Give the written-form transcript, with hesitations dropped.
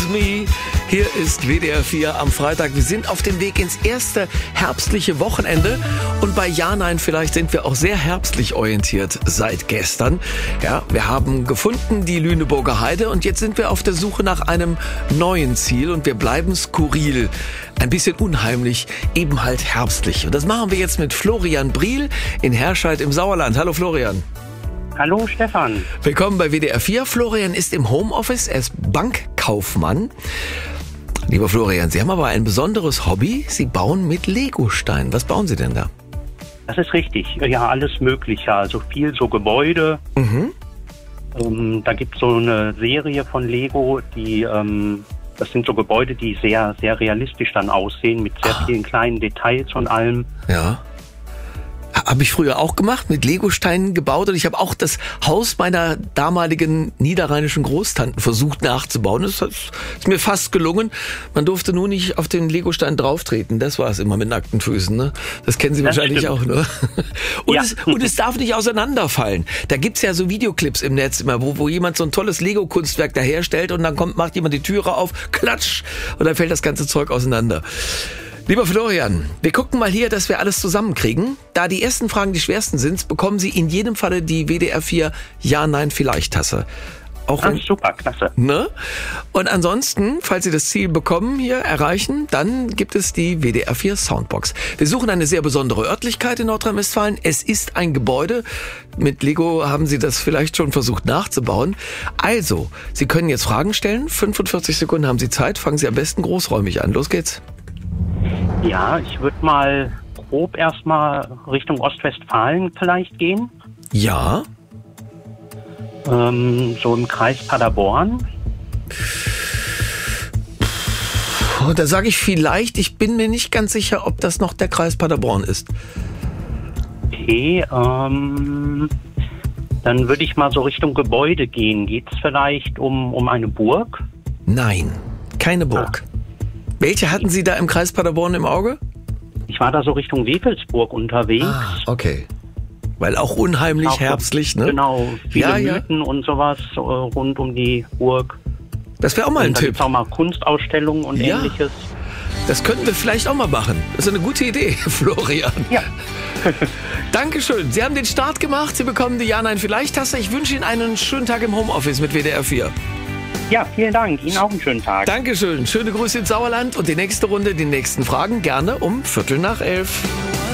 Lose Me. Hier ist WDR 4 am Freitag. Wir sind auf dem Weg ins erste herbstliche Wochenende. Und bei Ja, Nein, vielleicht sind wir auch sehr herbstlich orientiert seit gestern. Ja, wir haben gefunden die Lüneburger Heide und jetzt sind wir auf der Suche nach einem neuen Ziel und wir bleiben skurril. Ein bisschen unheimlich, eben halt herbstlich. Und das machen wir jetzt mit Florian Briel in Herscheid im Sauerland. Hallo Florian. Hallo Stefan. Willkommen bei WDR 4. Florian ist im Homeoffice, er ist Bankkaufmann. Lieber Florian, Sie haben aber ein besonderes Hobby. Sie bauen mit Legosteinen. Was bauen Sie denn da? Das ist richtig. Ja, alles Mögliche. Also viel so Gebäude. Da gibt es so eine Serie von Lego, die das sind so Gebäude, die sehr, sehr realistisch dann aussehen, mit sehr vielen kleinen Details und allem. Ja. Habe ich früher auch gemacht, mit Legosteinen gebaut und ich habe auch das Haus meiner damaligen niederrheinischen Großtanten versucht nachzubauen. Das ist mir fast gelungen. Man durfte nur nicht auf den Legostein drauftreten. Das war es immer mit nackten Füßen. Ne? Das kennen Sie Das wahrscheinlich stimmt. auch. Ne? Und, Ja. es darf nicht auseinanderfallen. Da gibt's ja so Videoclips im Netz immer, wo jemand so ein tolles Lego-Kunstwerk daherstellt und dann macht jemand die Türe auf, klatsch, und dann fällt das ganze Zeug auseinander. Lieber Florian, wir gucken mal hier, dass wir alles zusammenkriegen. Da die ersten Fragen die schwersten sind, bekommen Sie in jedem Falle die WDR 4 Ja-Nein-Vielleicht-Tasse. Auch wenn, Super, klasse. ne? Und ansonsten, falls Sie das Ziel bekommen, hier erreichen, dann gibt es die WDR 4 Soundbox. Wir suchen eine sehr besondere Örtlichkeit in Nordrhein-Westfalen. Es ist ein Gebäude. Mit Lego haben Sie das vielleicht schon versucht nachzubauen. Also, Sie können jetzt Fragen stellen. 45 Sekunden haben Sie Zeit. Fangen Sie am besten großräumig an. Los geht's. Ja, ich würde mal grob erstmal Richtung Ostwestfalen vielleicht gehen. Ja. So im Kreis Paderborn. Da sage ich vielleicht, ich bin mir nicht ganz sicher, ob das noch der Kreis Paderborn ist. Okay, dann würde ich mal so Richtung Gebäude gehen. Geht es vielleicht um eine Burg? Nein, keine Burg. Welche hatten Sie da im Kreis Paderborn im Auge? Ich war da so Richtung Wewelsburg unterwegs. Okay. Weil auch unheimlich Auch, herbstlich, ne? Genau, viele Ja. Mythen und sowas rund um die Burg. Das wäre auch mal ein Und da Tipp. gibt's auch mal Kunstausstellungen und Ja. Ähnliches. Das könnten wir vielleicht auch mal machen. Das ist eine gute Idee, Florian. Ja. Dankeschön. Sie haben den Start gemacht. Sie bekommen die Ja-Nein-Vielleicht-Tasse. Ich wünsche Ihnen einen schönen Tag im Homeoffice mit WDR 4. Ja, vielen Dank. Ihnen auch einen schönen Tag. Dankeschön. Schöne Grüße ins Sauerland und die nächste Runde, die nächsten Fragen gerne um 11:15.